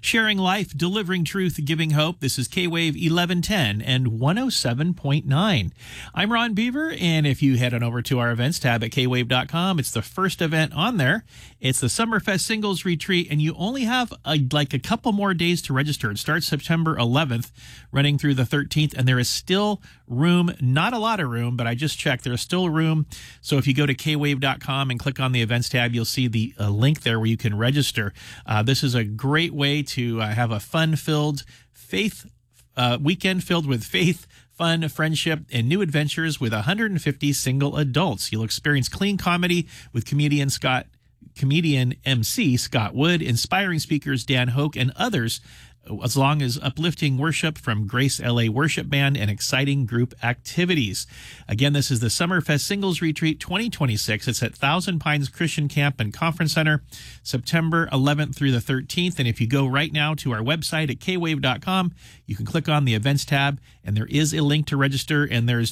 Sharing life, delivering truth, giving hope. This is K-Wave 1110 and 107.9. I'm Ron Beaver, and if you head on over to our events tab at kwave.com, it's the first event on there. It's the Summerfest Singles Retreat, and you only have a couple more days to register. It starts September 11th, running through the 13th, and there is still room. Not a lot of room, but I just checked. There's still room. So if you go to kwave.com and click on the events tab, you'll see the link there where you can register. This is a great way to have a fun-filled weekend filled with faith, fun, friendship, and new adventures with 150 single adults. You'll experience clean comedy with comedian MC Scott Wood, inspiring speakers Dan Hoke, and others, as long as uplifting worship from Grace LA Worship Band and exciting group activities. Again, this is the Summerfest Singles Retreat 2026. It's at Thousand Pines Christian Camp and Conference Center, September 11th through the 13th. And if you go right now to our website at kwave.com, you can click on the events tab, and there is a link to register, and there's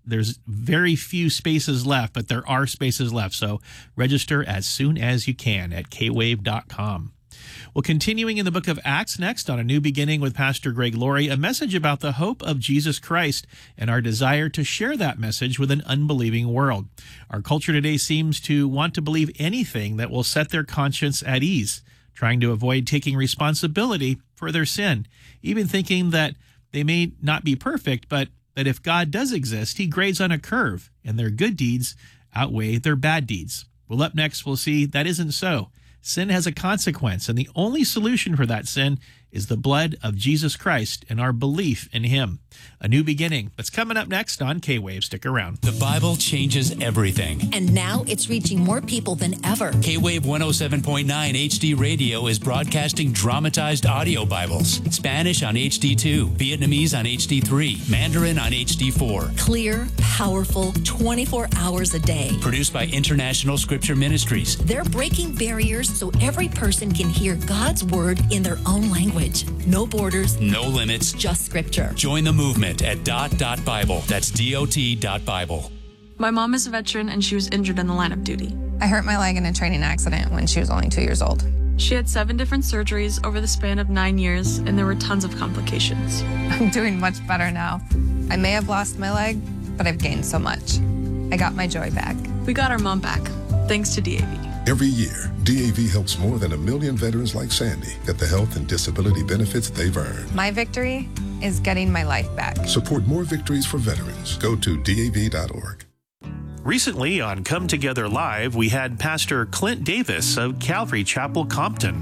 very few spaces left, but there are spaces left. So register as soon as you can at kwave.com. Well, continuing in the book of Acts next on A New Beginning with Pastor Greg Laurie, a message about the hope of Jesus Christ and our desire to share that message with an unbelieving world. Our culture today seems to want to believe anything that will set their conscience at ease, trying to avoid taking responsibility for their sin, even thinking that they may not be perfect, but that if God does exist, he grades on a curve, and their good deeds outweigh their bad deeds. Well, up next, we'll see that isn't so. Sin has a consequence, and the only solution for that sin is the blood of Jesus Christ and our belief in him. A New Beginning. That's coming up next on K-Wave. Stick around. The Bible changes everything. And now it's reaching more people than ever. K-Wave 107.9 HD Radio is broadcasting dramatized audio Bibles. Spanish on HD2, Vietnamese on HD3, Mandarin on HD4. Clear, powerful, 24 hours a day. Produced by International Scripture Ministries. They're breaking barriers so every person can hear God's word in their own language. No borders. No limits. Just scripture. Join the movement at .Bible. That's DOT.Bible. My mom is a veteran and she was injured in the line of duty. I hurt my leg in a training accident when she was only 2 years old. She had 7 different surgeries over the span of 9 years, and there were tons of complications. I'm doing much better now. I may have lost my leg, but I've gained so much. I got my joy back. We got our mom back, thanks to DAV. Every year, DAV helps more than 1 million veterans like Sandy get the health and disability benefits they've earned. My victory is getting my life back. Support more victories for veterans. Go to DAV.org. Recently on Come Together Live, we had Pastor Clint Davis of Calvary Chapel, Compton.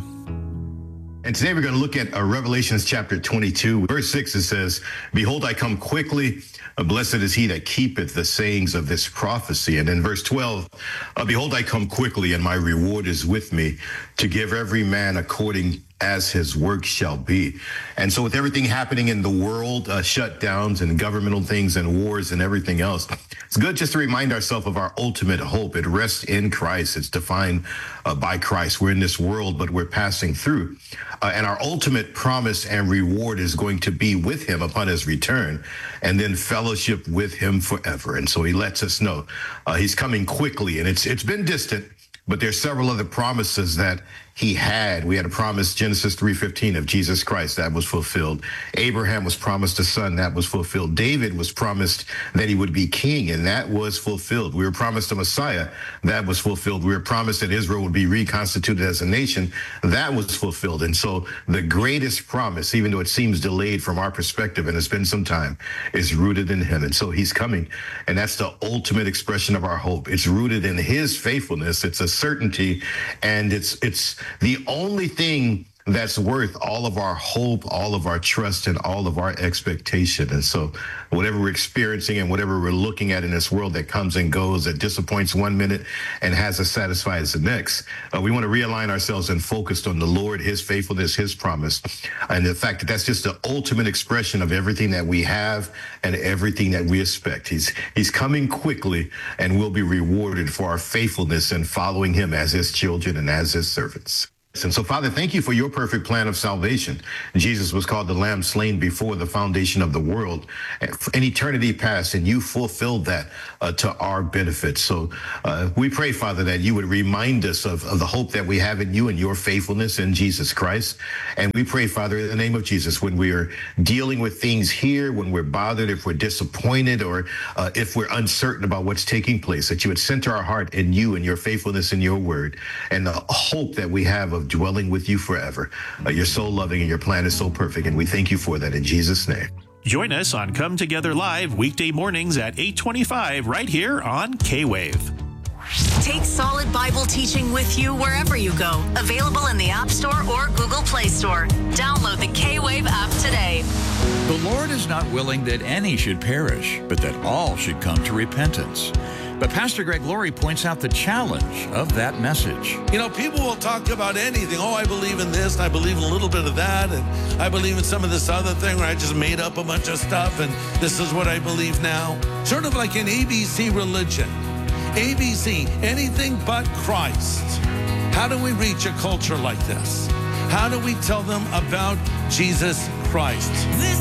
And today we're going to look at Revelations chapter 22. Verse 6, it says, "Behold, I come quickly. Blessed is he that keepeth the sayings of this prophecy." And in verse 12, "Behold, I come quickly, and my reward is with me, to give every man according as his work shall be." And so with everything happening in the world, shutdowns and governmental things and wars and everything else, it's good just to remind ourselves of our ultimate hope. It rests in Christ. It's defined by Christ. We're in this world, but we're passing through. And our ultimate promise and reward is going to be with him upon his return, and then fellowship with him forever. And so he lets us know he's coming quickly, and it's been distant, but there's several other promises that he had. We had a promise, Genesis 3:15, of Jesus Christ. That was fulfilled. Abraham was promised a son. That was fulfilled. David was promised that he would be king, and that was fulfilled. We were promised a Messiah. That was fulfilled. We were promised that Israel would be reconstituted as a nation. That was fulfilled. And so the greatest promise, even though it seems delayed from our perspective, and it's been some time, is rooted in him. And so he's coming, and that's the ultimate expression of our hope. It's rooted in his faithfulness. It's a certainty, and it's the only thing that's worth all of our hope, all of our trust, and all of our expectation. And so whatever we're experiencing and whatever we're looking at in this world that comes and goes, that disappoints one minute and has us satisfied as the next, we want to realign ourselves and focus on the Lord, his faithfulness, his promise, and the fact that that's just the ultimate expression of everything that we have and everything that we expect. He's coming quickly, and we'll be rewarded for our faithfulness in following him as his children and as his servants. And so, Father, thank you for your perfect plan of salvation. Jesus was called the Lamb slain before the foundation of the world. In eternity past, and you fulfilled that to our benefit. So we pray, Father, that you would remind us of the hope that we have in you and your faithfulness in Jesus Christ. And we pray, Father, in the name of Jesus, when we are dealing with things here, when we're bothered, if we're disappointed, or if we're uncertain about what's taking place, that you would center our heart in you and your faithfulness in your word, and the hope that we have of dwelling with you forever. You're so loving and your plan is so perfect, and we thank you for that in Jesus' name. Join us on Come Together Live weekday mornings at 8:25 right here on K-Wave. Take Solid Bible teaching with you wherever you go. Available in the App Store or Google Play Store. Download the K-Wave app today. The Lord is not willing that any should perish, but that all should come to repentance. But Pastor Greg Laurie points out the challenge of that message. You know, people will talk about anything. Oh, I believe in this, and I believe in a little bit of that, and I believe in some of this other thing where I just made up a bunch of stuff, and this is what I believe now. Sort of like an ABC religion. ABC, anything but Christ. How do we reach a culture like this? How do we tell them about Jesus Christ?